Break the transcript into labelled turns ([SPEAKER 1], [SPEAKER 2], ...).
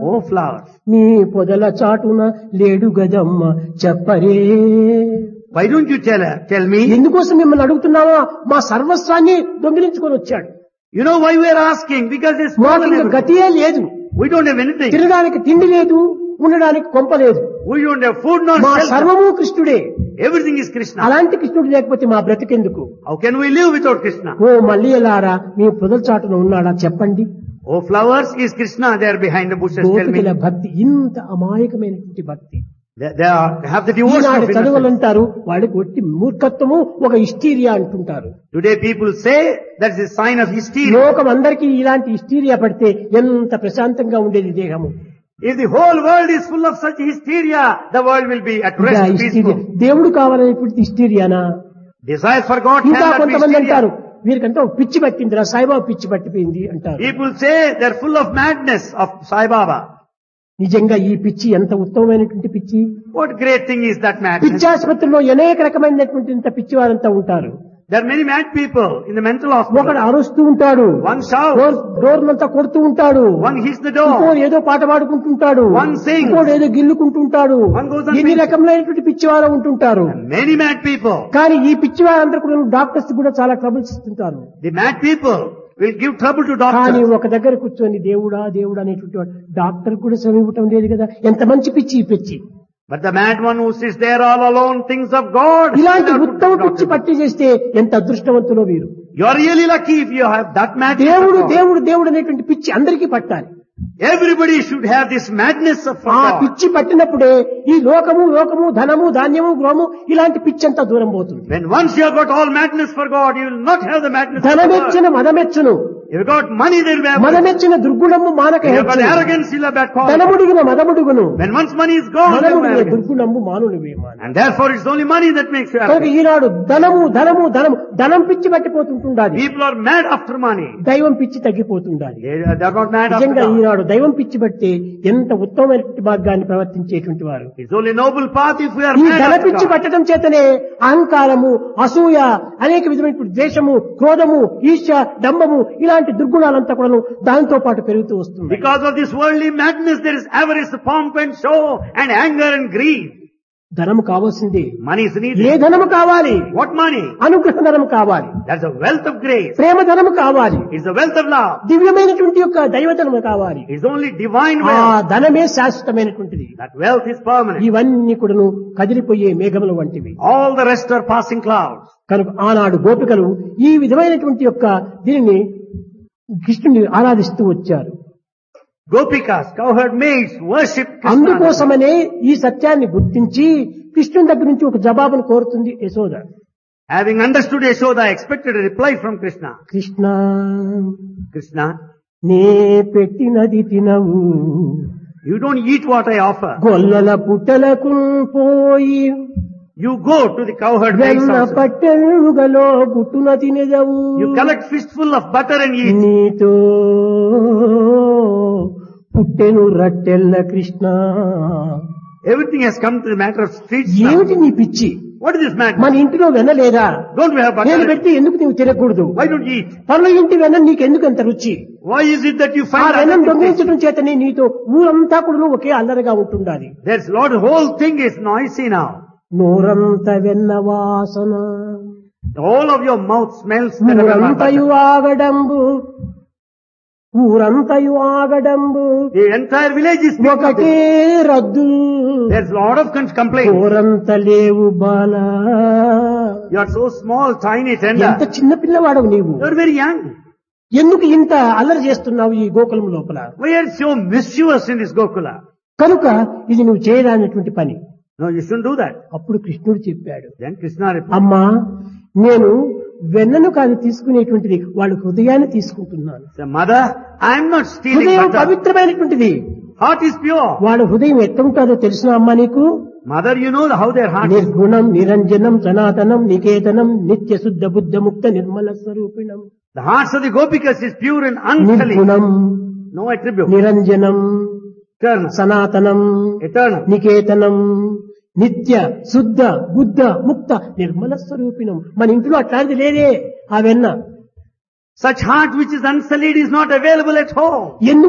[SPEAKER 1] Oh flowers,
[SPEAKER 2] నీ పొదల చాటున లేడు గదమ్మ చెప్పరే.
[SPEAKER 1] why don't you tell me?
[SPEAKER 2] ఎందుకోసం మిమ్మల్ని అడుగుతున్నావా? మా సర్వస్వాన్ని దొంగిలించుకొని వచ్చాడు.
[SPEAKER 1] You know why we are asking? Because there's
[SPEAKER 2] మాకు
[SPEAKER 1] stolen
[SPEAKER 2] ఇంకా
[SPEAKER 1] everything.
[SPEAKER 2] గతియే లేదు.
[SPEAKER 1] We don't have anything.
[SPEAKER 2] తినడానికి తిండి లేదు, ఉండడానికి కొంప లేదు.
[SPEAKER 1] We don't have food nor
[SPEAKER 2] మా
[SPEAKER 1] shelter.
[SPEAKER 2] సర్వము కృష్ణుడే.
[SPEAKER 1] Everything is Krishna.
[SPEAKER 2] అలాంటి కృష్ణుడు లేకపోతే మా బ్రతికెందుకు?
[SPEAKER 1] How can we live without Krishna?
[SPEAKER 2] ఓ మల్లియలారా మీ పొదల చాటున ఉన్నాడా చెప్పండి.
[SPEAKER 1] Oh flowers, is Krishna there behind the bushes? Tell
[SPEAKER 2] గోపికల
[SPEAKER 1] me.
[SPEAKER 2] భక్తి ఇంత అమాయకమైనటువంటి భక్తి.
[SPEAKER 1] They have the devotion
[SPEAKER 2] Eenadu
[SPEAKER 1] of innocence.
[SPEAKER 2] చదువులంటారు వాడికి ఒట్టి మూర్ఖత్వము, ఒక హిస్టీరియా అంటుంటారు.
[SPEAKER 1] Today people say that's a sign of hysteria.
[SPEAKER 2] లోకం అందరికీ ఇలాంటి హిస్టీరియా పడితే ఎంత ప్రశాంతంగా ఉండేది దేహము.
[SPEAKER 1] If the whole world is full of such hysteria, the world will be at
[SPEAKER 2] ఇంకా
[SPEAKER 1] rest,
[SPEAKER 2] హిస్టీరియా
[SPEAKER 1] peaceful.
[SPEAKER 2] దేవుడు కావాలనేటువంటి హిస్టీరియానా?
[SPEAKER 1] Desire for God
[SPEAKER 2] ఇంకా
[SPEAKER 1] cannot be
[SPEAKER 2] కొంతమంది
[SPEAKER 1] hysteria.
[SPEAKER 2] అంటారు వీరికంటే ఒక పిచ్చి పట్టిందిరా, సాయిబాబా పిచ్చి పట్టిపోయింది అంటారు.
[SPEAKER 1] People say they're full of madness of Sai Baba.
[SPEAKER 2] నిజంగా ఈ పిచ్చి ఎంత ఉత్తమమైనటువంటి పిచ్చి.
[SPEAKER 1] What great thing is that madness?
[SPEAKER 2] పిచ్చాసుపత్రిలో అనేక రకమైనటువంటి ఇంత పిచ్చి వారంతా ఉంటారు.
[SPEAKER 1] There are many mad people in the mental hospital.
[SPEAKER 2] ఒకడు అరుస్తూ ఉంటాడు,
[SPEAKER 1] One shouts,
[SPEAKER 2] డోర్నంతా కొడుతూ ఉంటాడు,
[SPEAKER 1] one hits the
[SPEAKER 2] ఇంకోడు
[SPEAKER 1] door,
[SPEAKER 2] ఏదో పాట పాడుకుంటుంటాడు,
[SPEAKER 1] One sings.
[SPEAKER 2] ఇంకోడు ఏదో గిల్లుకుంటుంటాడు.
[SPEAKER 1] One goes on
[SPEAKER 2] ఎన్ని
[SPEAKER 1] singing.
[SPEAKER 2] రకములైనటువంటి పిచ్చివారు ఉంటుంటారు.
[SPEAKER 1] many mad people.
[SPEAKER 2] కానీ ఈ పిచ్చివారందరూ కూడా డాక్టర్స్ కూడా చాలా ట్రబుల్స్ ఇస్తుంటారు.
[SPEAKER 1] The mad people will give trouble to
[SPEAKER 2] కానీ
[SPEAKER 1] doctors.
[SPEAKER 2] ఒక దగ్గర కూర్చొని దేవుడా దేవుడా అనేటువంటి వాడు డాక్టర్ కూడా శ్రమ ఇవ్వటం లేదు కదా. ఎంత మంచి పిచ్చి ఈ పిచ్చి.
[SPEAKER 1] But the mad one who sits there all alone thinks of God.
[SPEAKER 2] ఇలాంటి
[SPEAKER 1] cannot
[SPEAKER 2] ఉత్తమ
[SPEAKER 1] put to
[SPEAKER 2] పిచ్చి
[SPEAKER 1] doctor.
[SPEAKER 2] పట్టి చేస్తే ఎంత అదృష్టవంతులో వీరు.
[SPEAKER 1] You are really lucky if you have that mad
[SPEAKER 2] దేవుడు
[SPEAKER 1] people.
[SPEAKER 2] దేవుడు దేవుడు అనేటువంటి పిచ్చి అందరికీ పట్టాలి.
[SPEAKER 1] Everybody should have this madness of
[SPEAKER 2] ఆ
[SPEAKER 1] God.
[SPEAKER 2] పిచ్చి పట్టినప్పుడే ఈ లోకము లోకము ధనము ధాన్యము గృహము ఇలాంటి పిచ్చి అంతా దూరం పోతుంది.
[SPEAKER 1] When once you have got all madness for God, you will not have the madness of God.
[SPEAKER 2] ధనమెచ్చిన మదమెచ్చును,
[SPEAKER 1] If you got money, there will be arrogance.
[SPEAKER 2] మదమెచ్చిన దుర్గుణము మానక
[SPEAKER 1] If you have got
[SPEAKER 2] హెచ్చును.
[SPEAKER 1] arrogance, you'll have bad quality.
[SPEAKER 2] ధనముడిగిన మదముడుగును,
[SPEAKER 1] When once money is gone, you have
[SPEAKER 2] మదముడిగిన
[SPEAKER 1] arrogance.
[SPEAKER 2] దుర్గుణము మానునివే మాను.
[SPEAKER 1] And therefore it's only money that makes you
[SPEAKER 2] కనుక
[SPEAKER 1] arrogant.
[SPEAKER 2] ఈనాడు ధనము ధనము ధనము ధనం పిచ్చి పట్టిపోతుంటుండాలి,
[SPEAKER 1] People are mad after money.
[SPEAKER 2] దైవం పిచ్చి తగ్గిపోతుండాలి.
[SPEAKER 1] They're not mad after
[SPEAKER 2] నిజంగా
[SPEAKER 1] God.
[SPEAKER 2] ఈనాడు దైవం పిచ్చి పట్టి ఎంత ఉత్తమమైనటువంటి మార్గాన్ని ప్రవర్తించేటువంటి వారు.
[SPEAKER 1] It's only noble path if we are
[SPEAKER 2] ఈ
[SPEAKER 1] mad
[SPEAKER 2] ధన
[SPEAKER 1] after
[SPEAKER 2] పిచ్చి
[SPEAKER 1] God.
[SPEAKER 2] పట్టడం చేతనే అహంకారము, అసూయ, అనేక విధమైనటువంటి ద్వేషము, క్రోధము, ఈర్ష్య, డంబము ఇలాంటి దుర్గుణాలంతా కూడా దానితో పాటు పెరుగుతూ వస్తుంది.
[SPEAKER 1] Because of this worldly madness, there is avarice, pomp and show, and anger and greed.
[SPEAKER 2] ధనము కావాల్సిందే.
[SPEAKER 1] Money is
[SPEAKER 2] A
[SPEAKER 1] needed.
[SPEAKER 2] ధనము కావాలి?
[SPEAKER 1] What money?
[SPEAKER 2] అనుగ్రహ ధనము కావాలి,
[SPEAKER 1] That's a wealth of grace.
[SPEAKER 2] ప్రేమ ధనము కావాలి,
[SPEAKER 1] It's the wealth of love.
[SPEAKER 2] దివ్యమైనటువంటి యొక్క దైవధనము కావాలి.
[SPEAKER 1] It's only divine
[SPEAKER 2] ఆ
[SPEAKER 1] wealth.
[SPEAKER 2] ధనమే శాశ్వతమైనటువంటిది.
[SPEAKER 1] That wealth is permanent.
[SPEAKER 2] ఇవన్నీ కూడాను కదిలిపోయే మేఘముల వంటివి.
[SPEAKER 1] All the rest are passing clouds.
[SPEAKER 2] కనుక ఆనాడు గోపికలు ఈ విధమైనటువంటి యొక్క దీనిని కృష్ణుని ఆరాధిస్తూ వచ్చారు.
[SPEAKER 1] Gopikas, cowherd maids, worship Krishna.
[SPEAKER 2] అందుకోసమనే ఈ సత్యాన్ని గుర్తించి కృష్ణుని దగ్గర నుంచి ఒక జవాబును కోరుతుంది Yashoda.
[SPEAKER 1] Having understood Yashoda, expected a reply from Krishna.
[SPEAKER 2] Krishna,
[SPEAKER 1] Krishna,
[SPEAKER 2] నే పెట్టినది తినవు,
[SPEAKER 1] you don't eat what I offer.
[SPEAKER 2] గొల్లల పుట్టలకు పోయి
[SPEAKER 1] You go to the cowherd maids
[SPEAKER 2] వెన్న
[SPEAKER 1] house.
[SPEAKER 2] పట్టెలుగలో గుట్టున తినదవు.
[SPEAKER 1] You collect fistful of butter and eat.
[SPEAKER 2] నీతో పుట్టెను రట్టెల్ల Krishna.
[SPEAKER 1] Everything has come to the matter of streets now.
[SPEAKER 2] ఏమిటి నీ పిచ్చి?
[SPEAKER 1] What is this madness?
[SPEAKER 2] మన ఇంటిలో వెన్న లేదా?
[SPEAKER 1] Don't we have
[SPEAKER 2] నేను
[SPEAKER 1] butter?
[SPEAKER 2] పెట్టి ఎందుకు నీవు తినకూడదు?
[SPEAKER 1] Why don't you eat?
[SPEAKER 2] పనుల ఇంటి వెన్న నీకెందుకు అంత రుచి?
[SPEAKER 1] Why is it that you
[SPEAKER 2] ఆ
[SPEAKER 1] find
[SPEAKER 2] వెన్నం
[SPEAKER 1] other things?
[SPEAKER 2] దొంగిలించడం చేతనే నీతో ఊరంతా కూడా ఒకే అల్లరిగా ఉంటుండాలి.
[SPEAKER 1] There's lot, the whole thing is noisy now.
[SPEAKER 2] నోరంత వెన్న వాసన,
[SPEAKER 1] All of your mouth smells the butter.
[SPEAKER 2] ఊరంతయు ఆగడంబు, ఊరంతయు ఆగడంబు,
[SPEAKER 1] The entire village is speaking of
[SPEAKER 2] ఒకటే
[SPEAKER 1] this.
[SPEAKER 2] రద్దు,
[SPEAKER 1] There's lot of complaints.
[SPEAKER 2] ఊరంత లేవు బాల.
[SPEAKER 1] You are so small, tiny, tender.
[SPEAKER 2] ఎంత చిన్న పిల్లవాడవు నీవు.
[SPEAKER 1] You are very young.
[SPEAKER 2] ఎందుకు ఇంత అల్లరి చేస్తున్నావు ఈ గోకులం లోపల?
[SPEAKER 1] Why are you so mischievous in this Gokula?
[SPEAKER 2] కనుక ఇది నువ్వు చేయరానటువంటి పని.
[SPEAKER 1] No, you shouldn't do that.
[SPEAKER 2] అప్పుడు కృష్ణుడు చెప్పాడు,
[SPEAKER 1] Then Krishna replied,
[SPEAKER 2] అమ్మా నేను వెన్నను కాదు తీసుకునేటువంటిది, వాళ్ళ హృదయాన్ని తీసుకుంటున్నాను.
[SPEAKER 1] "Say, Mother, I am not stealing
[SPEAKER 2] హృదయం
[SPEAKER 1] butter.
[SPEAKER 2] పవిత్రమైనటువంటిది.
[SPEAKER 1] Heart is pure.
[SPEAKER 2] వాళ్ళ హృదయం ఎట్లుంటుందో తెలిసిన అమ్మా నీకు?
[SPEAKER 1] Mother, you know how their heart is.
[SPEAKER 2] నిర్గుణం, నిరంజనం, సనాతనం, నికేతనం, నిత్య శుద్ధ బుద్ధ ముక్త Nirmala స్వరూపిణం.
[SPEAKER 1] The hearts of the Gopikas is pure and unsullied.
[SPEAKER 2] నిర్గుణం,
[SPEAKER 1] No attribute.
[SPEAKER 2] నిరంజనం,
[SPEAKER 1] Eternal.
[SPEAKER 2] సనాతనం,
[SPEAKER 1] Eternal.
[SPEAKER 2] నికేతనం, నిత్య శుద్ధ బుద్ధ ముక్త నిర్మల స్వరూపిణం. మన ఇంట్లో అట్లాంటిది లేదే ఆ వెన్న.
[SPEAKER 1] Such heart which is unsullied is not available at home.
[SPEAKER 2] ఎందుకు